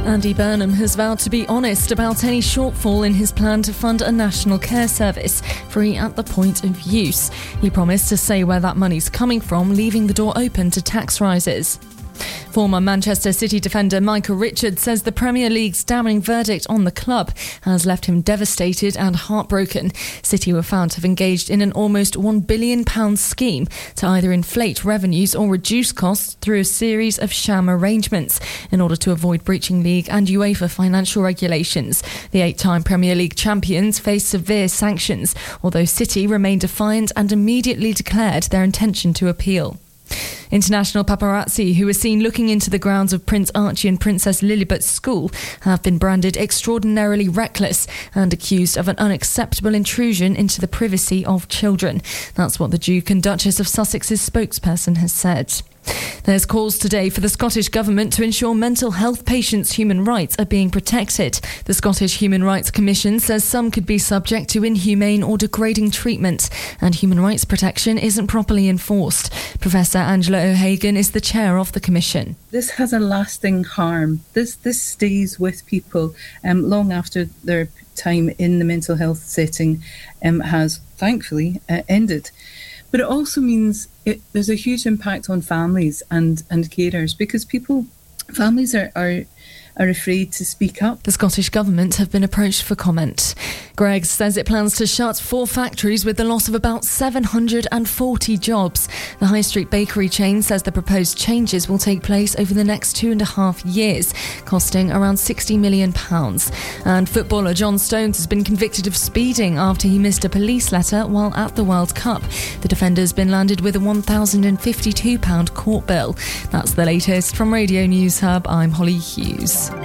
Andy Burnham has vowed to be honest about any shortfall in his plan to fund a national care service, free at the point of use. He promised to say where that money's coming from, leaving the door open to tax rises. Former Manchester City defender Michael Richards says the Premier League's damning verdict on the club has left him devastated and heartbroken. City were found to have engaged in an almost £1 billion scheme to either inflate revenues or reduce costs through a series of sham arrangements in order to avoid breaching league and UEFA financial regulations. The 8-time Premier League champions faced severe sanctions, although City remained defiant and immediately declared their intention to appeal. International paparazzi who were seen looking into the grounds of Prince Archie and Princess Lilibet's school have been branded extraordinarily reckless and accused of an unacceptable intrusion into the privacy of children. That's what the Duke and Duchess of Sussex's spokesperson has said. There's calls today for the Scottish Government to ensure mental health patients' human rights are being protected. The Scottish Human Rights Commission says some could be subject to inhumane or degrading treatment, and human rights protection isn't properly enforced. Professor Angela O'Hagan is the chair of the Commission. This has a lasting harm. This stays with people long after their time in the mental health setting has thankfully ended. But it also means there's a huge impact on families and carers, because families are afraid to speak up. The Scottish Government have been approached for comment. Greggs says it plans to shut 4 factories with the loss of about 740 jobs. The High Street bakery chain says the proposed changes will take place over the next 2.5 years, costing around £60 million. And footballer John Stones has been convicted of speeding after he missed a police letter while at the World Cup. The defender's been landed with a £1,052 court bill. That's the latest from Radio News Hub. I'm Holly Hughes.